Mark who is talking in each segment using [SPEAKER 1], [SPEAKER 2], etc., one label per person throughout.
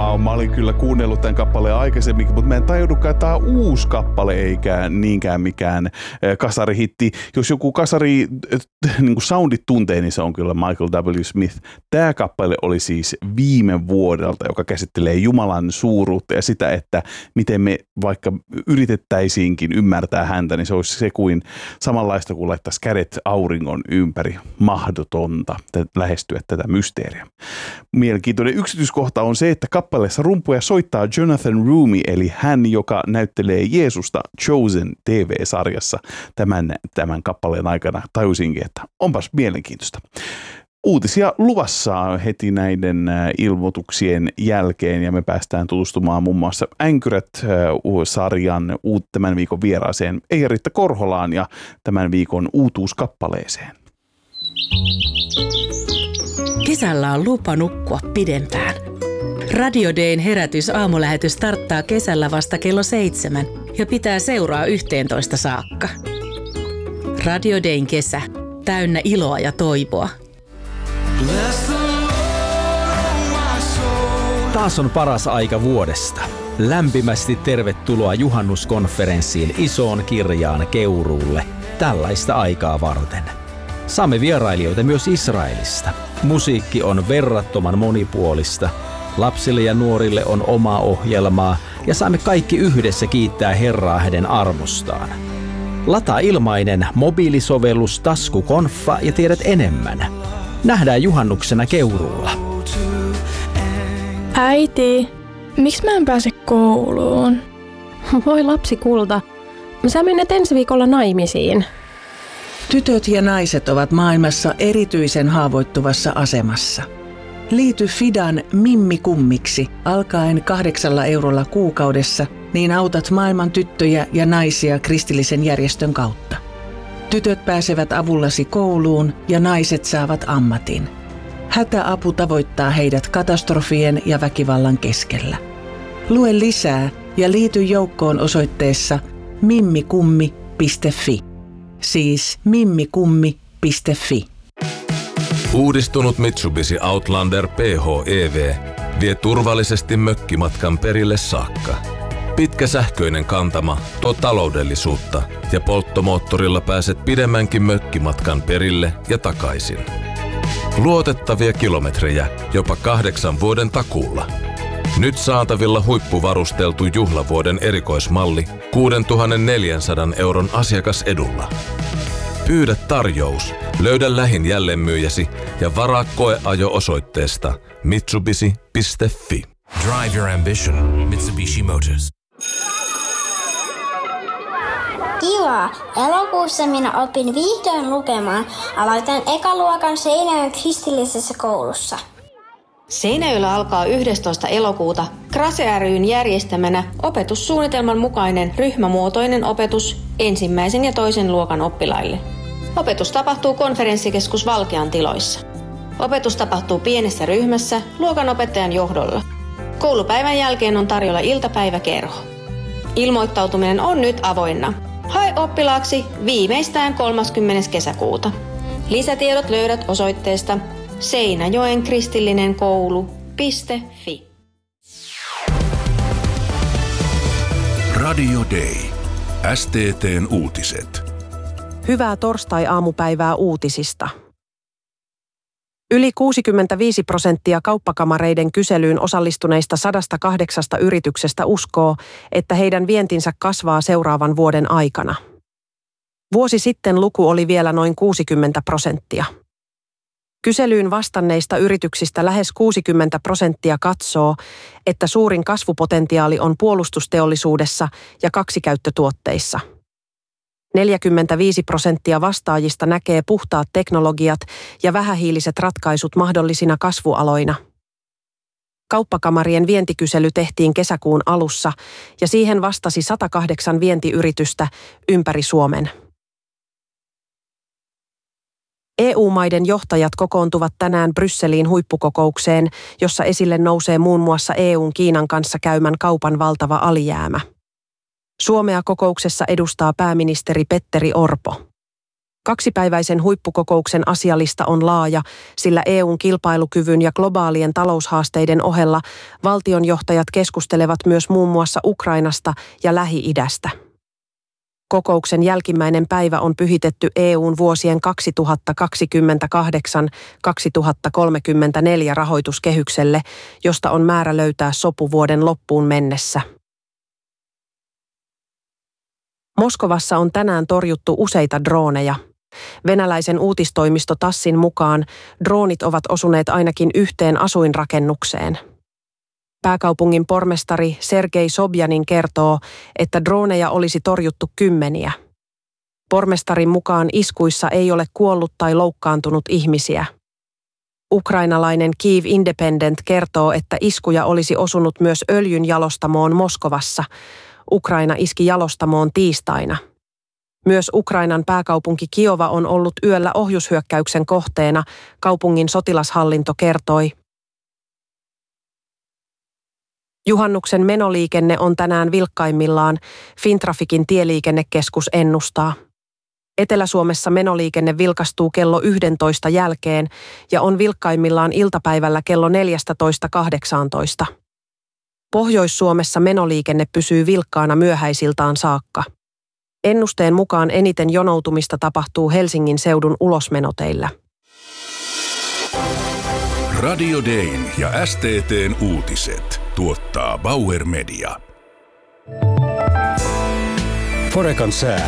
[SPEAKER 1] Wow, mä olin kyllä kuunnellut tämän kappaleen aikaisemminkin, mutta mä en tajunnutkaan, että tämä on uusi kappale eikä niinkään mikään kasarihitti. Jos joku kasari niin kuin soundit tuntee, niin se on kyllä Michael W. Smith. Tämä kappale oli siis viime vuodelta, joka käsittelee Jumalan suuruutta ja sitä, että miten me vaikka yritettäisiinkin ymmärtää häntä, niin se olisi se kuin samanlaista kuin laittaisi kädet auringon ympäri. Mahdotonta lähestyä tätä mysteeriä. Mielenkiintoinen yksityiskohta on se, että kappaleessa rumpuja soittaa Jonathan Roumie, eli hän, joka näyttelee Jeesusta Chosen TV-sarjassa tämän kappaleen aikana. Tajusinkin, että onpas mielenkiintoista. Uutisia luvassa heti näiden ilmoituksien jälkeen ja me päästään tutustumaan muun muassa Änkyrät-sarjan tämän viikon vieraaseen Eija-Riitta Korholaan ja tämän viikon uutuuskappaleeseen.
[SPEAKER 2] Kesällä on lupa nukkua pidempään. Radio Dayn herätys-aamulähetys starttaa kesällä vasta kello 7 ja pitää seuraa 11 saakka. Radio Dayn kesä, täynnä iloa ja toivoa.
[SPEAKER 3] Taas on paras aika vuodesta. Lämpimästi tervetuloa juhannuskonferenssiin Isoon Kirjaan Keuruulle tällaista aikaa varten. Saamme vierailijoita myös Israelista. Musiikki on verrattoman monipuolista. Lapsille ja nuorille on omaa ohjelmaa ja saamme kaikki yhdessä kiittää Herraa hänen armostaan. Lataa ilmainen mobiilisovellus Taskukonfa ja tiedät enemmän. Nähdään juhannuksena Keuruulla.
[SPEAKER 4] Äiti, miksi mä en pääse kouluun?
[SPEAKER 5] Voi lapsikulta, sä menet ensi viikolla naimisiin.
[SPEAKER 6] Tytöt ja naiset ovat maailmassa erityisen haavoittuvassa asemassa. Liity Fidan Mimmi-kummiksi alkaen 8 eurolla kuukaudessa, niin autat maailman tyttöjä ja naisia kristillisen järjestön kautta. Tytöt pääsevät avullasi kouluun ja naiset saavat ammatin. Hätäapu tavoittaa heidät katastrofien ja väkivallan keskellä. Lue lisää ja liity joukkoon osoitteessa mimmikummi.fi. Siis mimmikummi.fi.
[SPEAKER 7] Uudistunut Mitsubishi Outlander PHEV vie turvallisesti mökkimatkan perille saakka. Pitkä sähköinen kantama tuo taloudellisuutta ja polttomoottorilla pääset pidemmänkin mökkimatkan perille ja takaisin. Luotettavia kilometrejä jopa 8 vuoden takuulla. Nyt saatavilla huippuvarusteltu juhlavuoden erikoismalli 6,400 € asiakasedulla. Pyydä tarjous, löydä lähin jälleenmyyjäsi ja varaa koeajo osoitteesta mitsubishi.fi.
[SPEAKER 8] Drive your ambition, Mitsubishi Motors.
[SPEAKER 9] Kiva! Elokuussa minä opin vihdoin lukemaan. Aloitan ekaluokan Seinäjoen kristillisessä koulussa.
[SPEAKER 10] Seinäjoella alkaa 11. elokuuta Krase ry:n järjestämänä opetussuunnitelman mukainen ryhmämuotoinen opetus 1. ja 2. luokan oppilaille. Opetus tapahtuu konferenssikeskus Valkean tiloissa. Opetus tapahtuu pienessä ryhmässä luokanopettajan johdolla. Koulupäivän jälkeen on tarjolla iltapäiväkerho. Ilmoittautuminen on nyt avoinna. Hae oppilaaksi viimeistään 30. kesäkuuta. Lisätiedot löydät osoitteesta Seinäjoen kristillinen koulu.fi.
[SPEAKER 11] Radio Day. STT:n uutiset.
[SPEAKER 5] Hyvää torstai-aamupäivää uutisista. Yli 65% kauppakamareiden kyselyyn osallistuneista 108 yrityksestä uskoo, että heidän vientinsä kasvaa seuraavan vuoden aikana. Vuosi sitten luku oli vielä noin 60%. Kyselyyn vastanneista yrityksistä lähes 60% katsoo, että suurin kasvupotentiaali on puolustusteollisuudessa ja kaksikäyttötuotteissa. 45% vastaajista näkee puhtaat teknologiat ja vähähiiliset ratkaisut mahdollisina kasvualoina. Kauppakamarien vientikysely tehtiin kesäkuun alussa ja siihen vastasi 108 vientiyritystä ympäri Suomen. EU-maiden johtajat kokoontuvat tänään Brysseliin huippukokoukseen, jossa esille nousee muun muassa EUn Kiinan kanssa käymän kaupan valtava alijäämä. Suomea kokouksessa edustaa pääministeri Petteri Orpo. 2-päiväisen huippukokouksen asialista on laaja, sillä EUn kilpailukyvyn ja globaalien taloushaasteiden ohella valtionjohtajat keskustelevat myös muun muassa Ukrainasta ja Lähi-idästä. Kokouksen jälkimmäinen päivä on pyhitetty EUn vuosien 2028-2034 rahoituskehykselle, josta on määrä löytää sopu vuoden loppuun mennessä. Moskovassa on tänään torjuttu useita drooneja. Venäläisen uutistoimisto TASSin mukaan droonit ovat osuneet ainakin yhteen asuinrakennukseen. Pääkaupungin pormestari Sergei Sobjanin kertoo, että drooneja olisi torjuttu kymmeniä. Pormestarin mukaan iskuissa ei ole kuollut tai loukkaantunut ihmisiä. Ukrainalainen Kyiv Independent kertoo, että iskuja olisi osunut myös öljynjalostamoon Moskovassa. Ukraina iski jalostamoon tiistaina. Myös Ukrainan pääkaupunki Kiova on ollut yöllä ohjushyökkäyksen kohteena, kaupungin sotilashallinto kertoi. Juhannuksen menoliikenne on tänään vilkkaimmillaan, Fintraficin tieliikennekeskus ennustaa. Etelä-Suomessa menoliikenne vilkastuu kello 11 jälkeen ja on vilkkaimmillaan iltapäivällä kello 14:18. Pohjois-Suomessa menoliikenne pysyy vilkkaana myöhäisiltaan saakka. Ennusteen mukaan eniten jonoutumista tapahtuu Helsingin seudun ulosmenoteillä.
[SPEAKER 11] Radio Dayn ja STT:n uutiset tuottaa Bauer Media.
[SPEAKER 12] Forekan sää.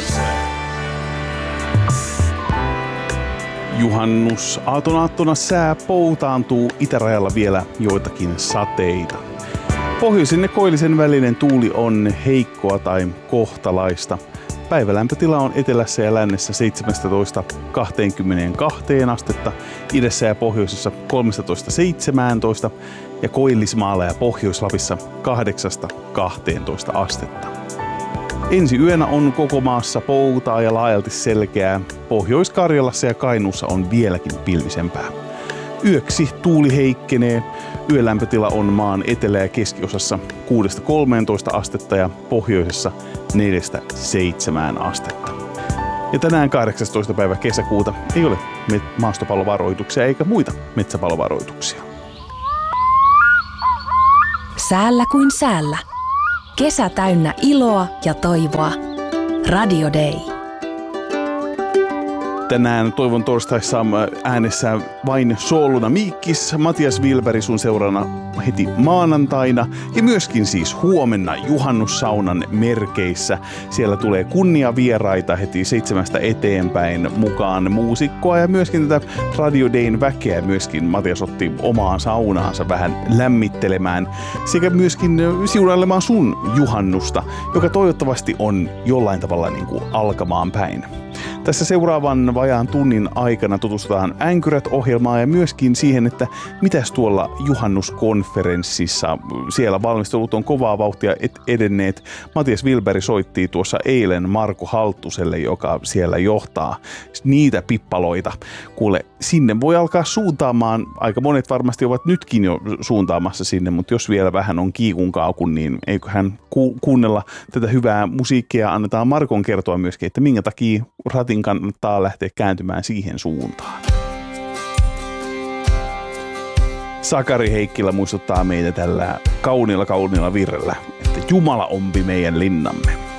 [SPEAKER 1] Juhannusaattona sää poutaantuu, itärajalla vielä joitakin sateita. Pohjoisen ja koillisen välinen tuuli on heikkoa tai kohtalaista. Päivälämpötila on etelässä ja lännessä 17-22 astetta, idässä ja pohjoisessa 13-17 ja Koillismaalla ja Pohjois-Lapissa 8-12 astetta. Ensi yönä on koko maassa poutaa ja laajalti selkeää. Pohjois-Karjalassa ja Kainuussa on vieläkin pilvisempää. Yöksi tuuli heikkenee. Yölämpötila on maan etelä- ja keskiosassa 6-13 astetta ja pohjoisessa 4-7 astetta. Ja tänään 18. päivä kesäkuuta ei ole maastopallovaroituksia eikä muita metsäpallovaroituksia.
[SPEAKER 13] Säällä kuin säällä. Kesä täynnä iloa ja toivoa. Radio Day.
[SPEAKER 1] Tänään toivon torstaissa äänessä vain sooluna Miikkis, Matias Wilberg sun seurana heti maanantaina ja myöskin siis huomenna juhannussaunan merkeissä. Siellä tulee kunniavieraita heti 7 eteenpäin mukaan muusikkoa ja myöskin tätä Radio Dayn väkeä myöskin Matias otti omaan saunaansa vähän lämmittelemään sekä myöskin siunailemaan sun juhannusta, joka toivottavasti on jollain tavalla niin kuin alkamaan päin. Tässä seuraavan vajaan tunnin aikana tutustutaan Änkyrät-ohjelmaan ja myöskin siihen, että mitäs tuolla juhannuskonferenssissa siellä valmistelut on kovaa vauhtia edenneet. Matias Wilberg soitti tuossa eilen Marko Halttuselle, joka siellä johtaa niitä pippaloita. Kuule, sinne voi alkaa suuntaamaan. Aika monet varmasti ovat nytkin jo suuntaamassa sinne, mutta jos vielä vähän on kiikun kaukun, niin eiköhän kuunnella tätä hyvää musiikkia. Annetaan Markon kertoa myöskin, että minkä takia ratin kannattaa lähteä kääntymään siihen suuntaan. Sakari Heikkilä muistuttaa meitä tällä kauniilla virrellä, että Jumala ompi meidän linnamme.